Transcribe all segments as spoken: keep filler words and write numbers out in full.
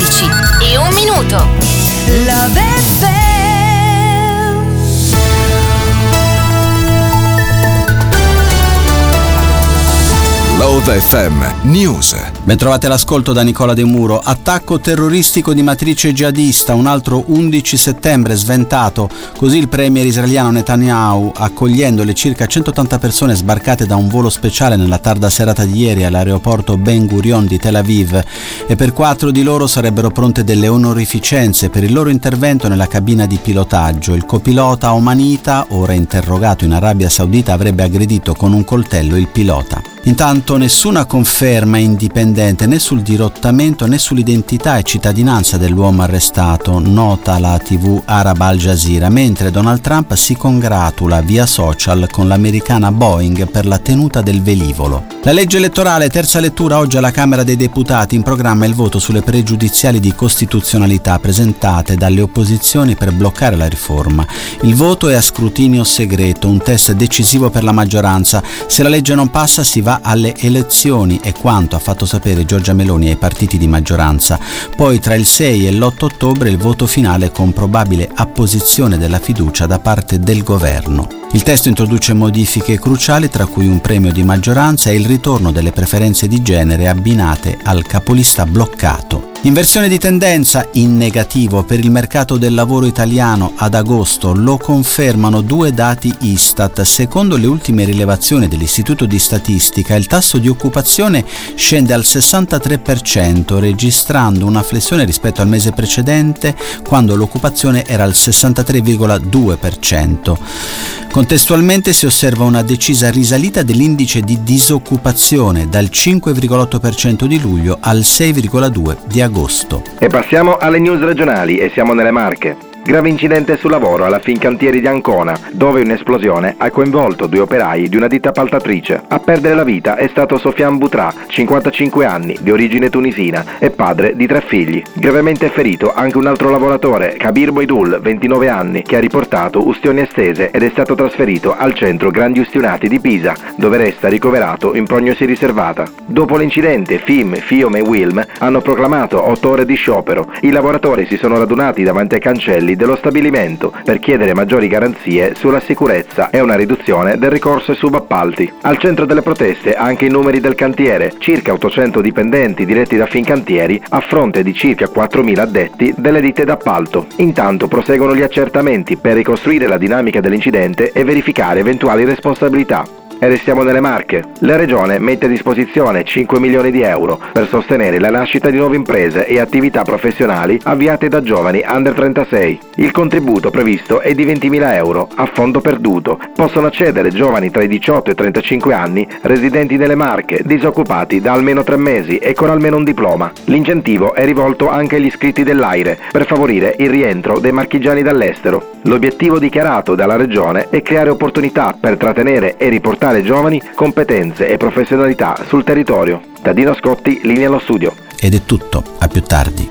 undici e un minuto. Love F M. Love F M News. Bentrovate all'ascolto da Nicola De Muro. Attacco terroristico di matrice jihadista, un altro undici settembre sventato. Così il premier israeliano Netanyahu, accogliendo le circa centottanta persone sbarcate da un volo speciale nella tarda serata di ieri all'aeroporto Ben Gurion di Tel Aviv, e per quattro di loro sarebbero pronte delle onorificenze per il loro intervento nella cabina di pilotaggio. Il copilota omanita, ora interrogato in Arabia Saudita, avrebbe aggredito con un coltello il pilota. Intanto nessuna conferma indipendente né sul dirottamento né sull'identità e cittadinanza dell'uomo arrestato, nota la tivù araba Al Jazeera, mentre Donald Trump si congratula via social con l'americana Boeing per la tenuta del velivolo. La legge elettorale, terza lettura oggi alla Camera dei Deputati, in programma il voto sulle pregiudiziali di costituzionalità presentate dalle opposizioni per bloccare la riforma. Il voto è a scrutinio segreto, un test decisivo per la maggioranza. Se la legge non passa si va alle elezioni, è quanto ha fatto sapere Giorgia Meloni ai partiti di maggioranza. Poi tra il sei e l'otto ottobre il voto finale con probabile apposizione della fiducia da parte del governo. Il testo introduce modifiche cruciali, tra cui un premio di maggioranza e il ritorno delle preferenze di genere abbinate al capolista bloccato. Inversione di tendenza in negativo per il mercato del lavoro italiano ad agosto, lo confermano due dati Istat. Secondo le ultime rilevazioni dell'Istituto di Statistica, il tasso di occupazione scende al sessantatré per cento, registrando una flessione rispetto al mese precedente, quando l'occupazione era al sessantatré virgola due per cento. Contestualmente si osserva una decisa risalita dell'indice di disoccupazione dal cinque virgola otto per cento di luglio al sei virgola due per cento di agosto. E passiamo alle news regionali e siamo nelle Marche. Grave incidente sul lavoro alla Fincantieri di Ancona, dove un'esplosione ha coinvolto due operai di una ditta appaltatrice. A perdere la vita è stato Sofian Boutra, cinquantacinque anni, di origine tunisina e padre di tre figli. Gravemente ferito anche un altro lavoratore, Kabir Boidul, ventinove anni, che ha riportato ustioni estese ed è stato trasferito al centro Grandi Ustionati di Pisa, dove resta ricoverato in prognosi riservata. Dopo l'incidente, F I M, FIOM e Wilm hanno proclamato otto ore di sciopero. I lavoratori si sono radunati davanti ai cancelli dello stabilimento per chiedere maggiori garanzie sulla sicurezza e una riduzione del ricorso ai subappalti. Al centro delle proteste anche i numeri del cantiere, circa ottocento dipendenti diretti da Fincantieri a fronte di circa quattromila addetti delle ditte d'appalto. Intanto proseguono gli accertamenti per ricostruire la dinamica dell'incidente e verificare eventuali responsabilità. E restiamo nelle Marche. La Regione mette a disposizione cinque milioni di euro per sostenere la nascita di nuove imprese e attività professionali avviate da giovani under trentasei. Il contributo previsto è di ventimila euro a fondo perduto. Possono accedere giovani tra i diciotto e i trentacinque anni residenti nelle Marche, disoccupati da almeno tre mesi e con almeno un diploma. L'incentivo è rivolto anche agli iscritti dell'AIRE per favorire il rientro dei marchigiani dall'estero. L'obiettivo dichiarato dalla Regione è creare opportunità per trattenere e riportare giovani, competenze e professionalità sul territorio. Da Dino Scotti, linea allo studio. Ed è tutto, a più tardi.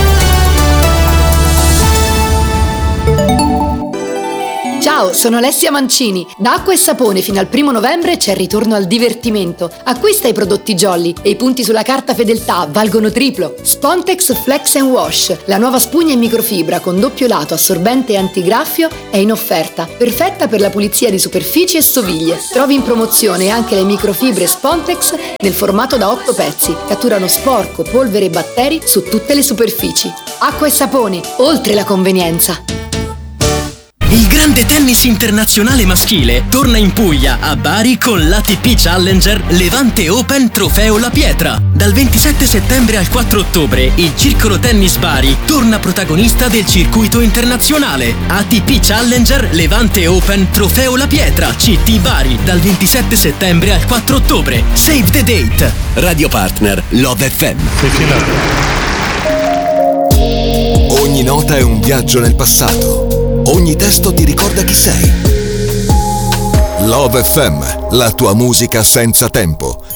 Ciao, sono Alessia Mancini. Da Acqua e Sapone fino al primo novembre c'è il ritorno al divertimento. Acquista i prodotti Jolly e i punti sulla carta fedeltà valgono triplo. Spontex Flex and Wash, la nuova spugna in microfibra con doppio lato assorbente e antigraffio, è in offerta, perfetta per la pulizia di superfici e stoviglie. Trovi in promozione anche le microfibre Spontex nel formato da otto pezzi. Catturano sporco, polvere e batteri su tutte le superfici. Acqua e Sapone, oltre la convenienza. Il grande tennis internazionale maschile torna in Puglia, a Bari, con l'A T P Challenger Levante Open Trofeo La Pietra. Dal ventisette settembre al quattro ottobre, il Circolo Tennis Bari torna protagonista del circuito internazionale. A T P Challenger Levante Open Trofeo La Pietra, C T Bari, dal ventisette settembre al quattro ottobre. Save the date. Radio partner Love F M. Ogni nota è un viaggio nel passato. Ogni testo ti ricorda chi sei. Love F M, la tua musica senza tempo.